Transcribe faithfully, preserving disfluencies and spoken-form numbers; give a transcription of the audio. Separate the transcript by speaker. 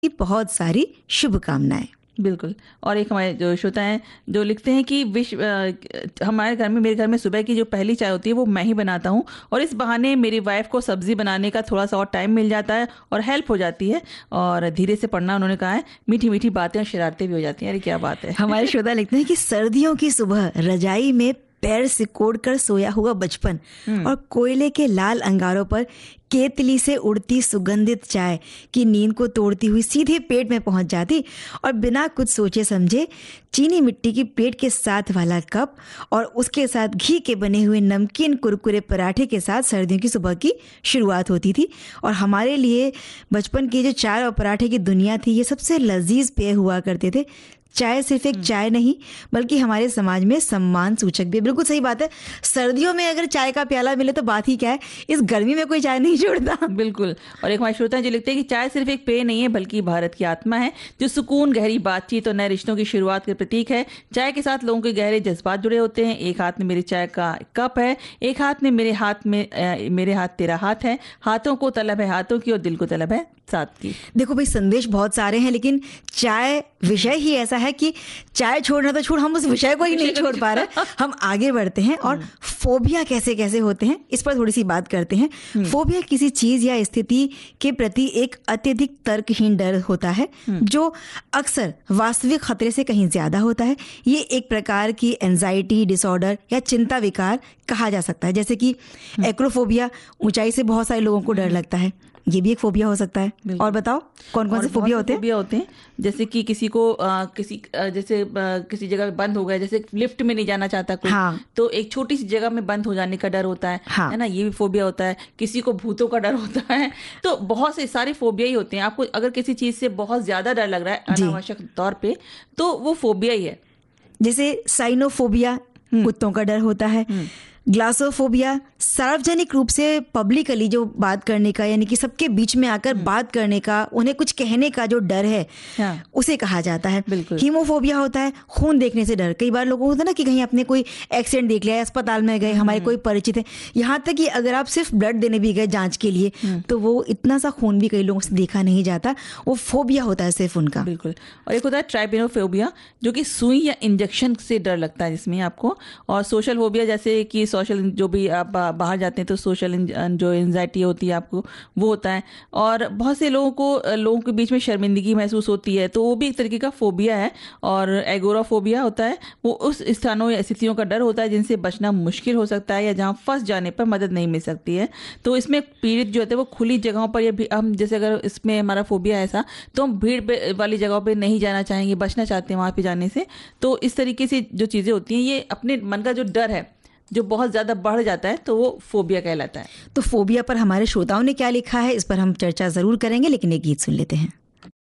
Speaker 1: बहुत सारी शुभकामनाएं।
Speaker 2: बिल्कुल। और एक हमारे जो श्रोता हैं जो लिखते हैं कि विश्व अ, हमारे घर में मेरे घर में सुबह की जो पहली चाय होती है वो मैं ही बनाता हूँ, और इस बहाने मेरी वाइफ को सब्जी बनाने का थोड़ा सा और टाइम मिल जाता है और हेल्प हो जाती है। और धीरे से पढ़ना उन्होंने कहा है, मीठी मीठी बातें और शरारतें भी हो जाती हैं। अरे क्या बात है।
Speaker 1: हमारे श्रोता लिखते हैं कि सर्दियों की सुबह रजाई में पैर सिकोड़ कर सोया हुआ बचपन और कोयले के लाल अंगारों पर केतली से उड़ती सुगंधित चाय की नींद को तोड़ती हुई सीधे पेट में पहुंच जाती, और बिना कुछ सोचे समझे चीनी मिट्टी की प्लेट के साथ वाला कप और उसके साथ घी के बने हुए नमकीन कुरकुरे पराठे के साथ सर्दियों की सुबह की शुरुआत होती थी। और हमारे लिए बचपन की जो चाय और पराठे की दुनिया थी, ये सबसे लजीज पेय हुआ करते थे। चाय सिर्फ एक चाय नहीं बल्कि हमारे समाज में सम्मान सूचक भी। बिल्कुल सही बात है, सर्दियों में अगर चाय का प्याला मिले तो बात ही क्या है, इस गर्मी में कोई चाय नहीं छोड़ता।
Speaker 2: बिल्कुल। और एक हमारे श्रोता हैं जो लिखते हैं कि चाय सिर्फ एक पेय नहीं है बल्कि भारत की आत्मा है, जो सुकून, गहरी बातचीत और नए रिश्तों की शुरुआत के प्रतीक है। चाय के साथ लोगों के गहरे जज्बात जुड़े होते हैं। एक हाथ में मेरी चाय का कप है, एक हाथ में मेरे हाथ में अ, मेरे हाथ तेरा हाथ है, हाथों को तलब है हाथों की और दिल को तलब है साथ की।
Speaker 1: देखो भाई, संदेश बहुत सारे हैं लेकिन चाय विषय ही ऐसा है कि चाय छोड़ना तो छोड़, हम उस विषय को ही नहीं छोड़ पा रहे। हम आगे बढ़ते हैं और फोबिया कैसे कैसे होते हैं इस पर थोड़ी सी बात करते हैं। फोबिया किसी चीज या स्थिति के प्रति एक अत्यधिक तर्कहीन डर होता है जो अक्सर वास्तविक खतरे से कहीं ज्यादा होता है। ये एक प्रकार की एंजाइटी डिसऑर्डर या चिंता विकार कहा जा सकता है। जैसे कि एक्रोफोबिया, ऊंचाई से बहुत सारे लोगों को डर लगता है, ये भी एक फोबिया हो सकता है। और बताओ कौन कौन से फोबिया होते हैं?
Speaker 2: फोबिया होते हैं जैसे कि किसी को आ, किसी आ, जैसे आ, किसी जगह में बंद हो गया, जैसे लिफ्ट में नहीं जाना चाहता कोई,
Speaker 1: हाँ।
Speaker 2: तो एक छोटी सी जगह में बंद हो जाने का डर होता है,
Speaker 1: हाँ।
Speaker 2: है ना, ये भी फोबिया होता है। किसी को भूतों का डर होता है। तो बहुत से सारे फोबिया ही होते हैं। आपको अगर किसी चीज से बहुत ज्यादा डर लग रहा है अनावश्यक तौर पे, तो वो फोबिया ही है।
Speaker 1: जैसे साइनोफोबिया, कुत्तों का डर होता है। ग्लासोफोबिया, सार्वजनिक रूप से पब्लिकली जो बात करने का, यानी कि सबके बीच में आकर बात करने का, उन्हें कुछ कहने का जो डर है, हाँ। उसे कहा जाता है। हीमोफोबिया होता है खून देखने से डर। कई बार लोगों को होता है ना कि कहीं आपने कोई एक्सीडेंट देख लिया, अस्पताल में गए, हमारे कोई परिचित है, यहाँ तक कि अगर आप सिर्फ ब्लड देने भी गए जांच के लिए, तो वो इतना सा खून भी कई लोगों से देखा नहीं जाता, वो फोबिया होता है सिर्फ उनका।
Speaker 2: बिल्कुल। और एक होता है ट्राइपेनोफोबिया, जो कि सुई या इंजेक्शन से डर लगता है जिसमें आपको। और सोशल फोबिया, जैसे कि सोशल, जो भी आप बाहर जाते हैं तो सोशल जो एंजाइटी होती है आपको, वो होता है। और बहुत से लोगों को लोगों के बीच में शर्मिंदगी महसूस होती है, तो वो भी एक तरीके का फोबिया है। और एगोराफोबिया होता है, वो उस स्थानों या स्थितियों का डर होता है जिनसे बचना मुश्किल हो सकता है या जहाँ फंस जाने पर मदद नहीं मिल सकती है। तो इसमें पीड़ित जो होते हैं वो खुली जगहों पर, या हम जैसे अगर इसमें हमारा फोबिया है ऐसा, तो हम भीड़ वाली जगहों पर नहीं जाना चाहेंगे, बचना चाहते हैं वहाँ पर जाने से। तो इस तरीके से जो चीज़ें होती हैं, ये अपने मन का जो डर है जो बहुत ज्यादा बढ़ जाता है, तो वो फोबिया कहलाता है।
Speaker 1: तो फोबिया पर हमारे श्रोताओं ने क्या लिखा है इस पर हम चर्चा जरूर करेंगे, लेकिन एक गीत सुन लेते हैं।